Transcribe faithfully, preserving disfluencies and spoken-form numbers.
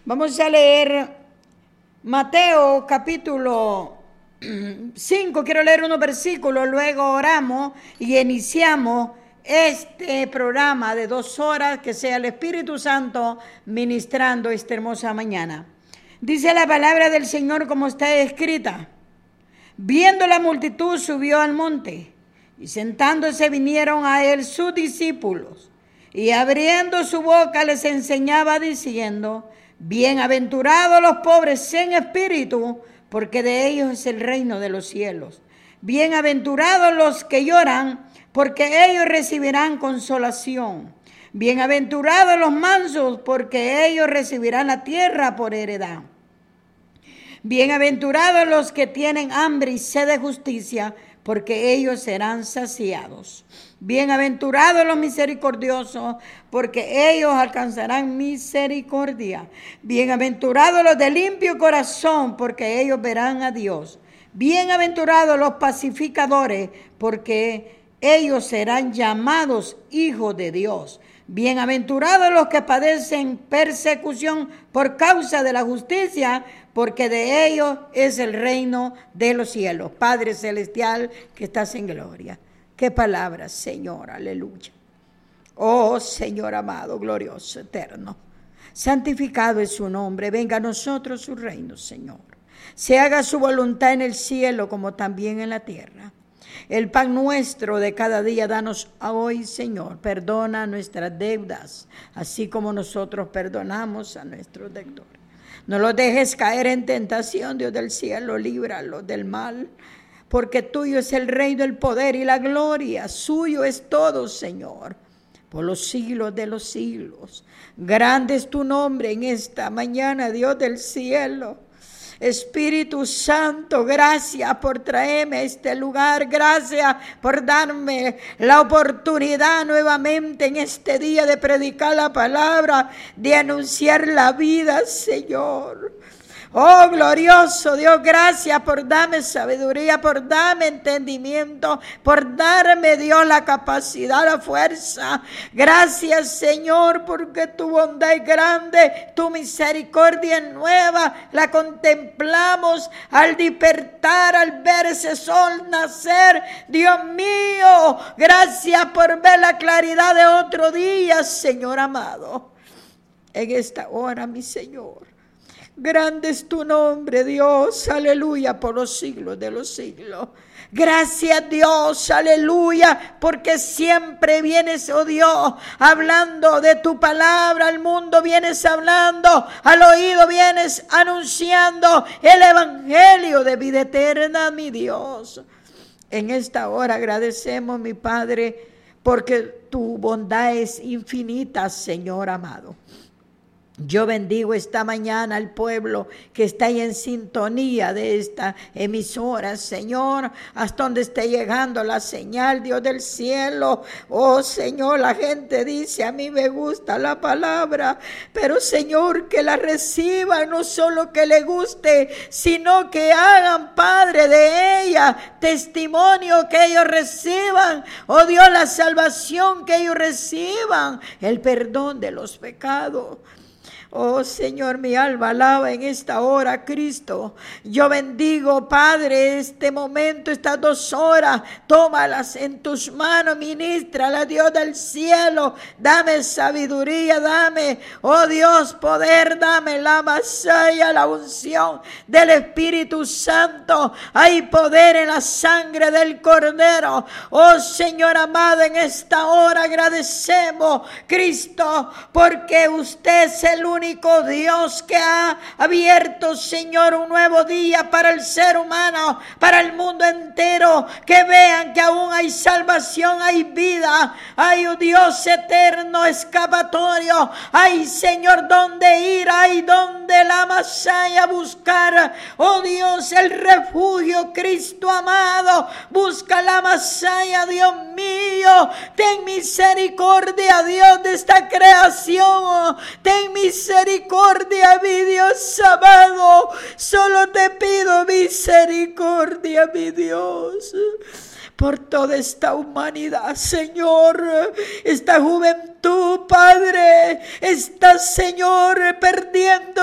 Vamos a leer Mateo capítulo cinco. Quiero leer unos versículos, luego oramos y iniciamos este programa de dos horas, que sea el Espíritu Santo ministrando esta hermosa mañana. Dice la palabra del Señor como está escrita: viendo la multitud, subió al monte, y sentándose vinieron a él sus discípulos, y abriendo su boca les enseñaba diciendo: bienaventurados los pobres en espíritu, porque de ellos es el reino de los cielos. Bienaventurados los que lloran, porque ellos recibirán consolación. Bienaventurados los mansos, porque ellos recibirán la tierra por heredad. Bienaventurados los que tienen hambre y sed de justicia, porque ellos serán saciados. Bienaventurados los misericordiosos, porque ellos alcanzarán misericordia. Bienaventurados los de limpio corazón, porque ellos verán a Dios. Bienaventurados los pacificadores, porque ellos serán llamados hijos de Dios. Bienaventurados los que padecen persecución por causa de la justicia, porque de ellos es el reino de los cielos. Padre celestial que estás en gloria. Qué palabra, Señor, aleluya. Oh Señor amado, glorioso, eterno. Santificado es su nombre. Venga a nosotros su reino, Señor. Se haga su voluntad en el cielo como también en la tierra. El pan nuestro de cada día danos hoy, Señor. Perdona nuestras deudas, así como nosotros perdonamos a nuestros deudores. No los dejes caer en tentación, Dios del cielo, líbralos del mal, porque tuyo es el reino, el poder y la gloria. Suyo es todo, Señor, por los siglos de los siglos. Grande es tu nombre en esta mañana, Dios del cielo. Espíritu Santo, gracias por traerme a este lugar, gracias por darme la oportunidad nuevamente en este día de predicar la palabra, de anunciar la vida, Señor. Oh, glorioso Dios, gracias por darme sabiduría, por darme entendimiento, por darme, Dios, la capacidad, la fuerza. Gracias, Señor, porque tu bondad es grande, tu misericordia es nueva. La contemplamos al despertar, al ver ese sol nacer. Dios mío, gracias por ver la claridad de otro día, Señor amado. En esta hora, mi Señor. Grande es tu nombre, Dios, aleluya, por los siglos de los siglos. Gracias, Dios, aleluya, porque siempre vienes, oh Dios, hablando de tu palabra al mundo, vienes hablando, al oído vienes anunciando el evangelio de vida eterna, mi Dios. En esta hora agradecemos, mi Padre, porque tu bondad es infinita, Señor amado. Yo bendigo esta mañana al pueblo que está ahí en sintonía de esta emisora, Señor, hasta donde esté llegando la señal, Dios del cielo. Oh, Señor, la gente dice, a mí me gusta la palabra, pero, Señor, que la reciban, no solo que le guste, sino que hagan, Padre, de ella testimonio, que ellos reciban, oh Dios, la salvación, que ellos reciban el perdón de los pecados. Oh Señor, mi alma alaba en esta hora, Cristo. Yo bendigo, Padre, este momento, estas dos horas. Tómalas en tus manos, ministralas, Dios del cielo. Dame sabiduría, dame, oh Dios, poder, dame la masaya, la unción del Espíritu Santo. Hay poder en la sangre del Cordero. Oh Señor amado, en esta hora agradecemos, Cristo, porque usted es el único único Dios que ha abierto, Señor, un nuevo día para el ser humano, para el mundo entero, que vean que aún hay salvación, hay vida, hay un Dios eterno, escapatorio, hay, Señor, donde ir, hay donde la Masaya buscar, oh Dios, el refugio, Cristo amado, busca la Masaya, Dios mío, ten misericordia, Dios, de esta creación, ten misericordia, mi Dios amado, solo te pido misericordia, mi Dios, por toda esta humanidad, Señor, esta juventud, Padre, está, Señor, perdiendo